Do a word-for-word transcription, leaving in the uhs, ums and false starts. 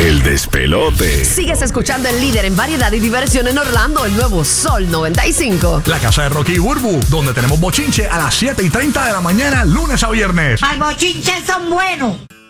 El despelote. Sigues escuchando el líder en variedad y diversión en Orlando, el nuevo Sol noventa y cinco. La casa de Rocky y Burbu, donde tenemos bochinche a las siete y treinta de la mañana, lunes a viernes. ¡Ay, bochinches son buenos!